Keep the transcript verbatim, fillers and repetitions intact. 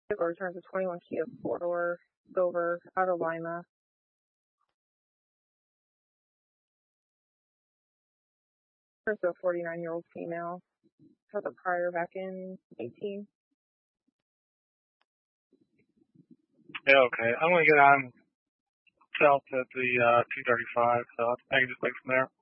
Or returns a twenty-one Kia four-door silver out of Lima. There's a forty-nine-year-old female. Has a prior back in eighteen. Yeah, okay. I'm going to get on south at the uh, two thirty-five, so I can just wait from there.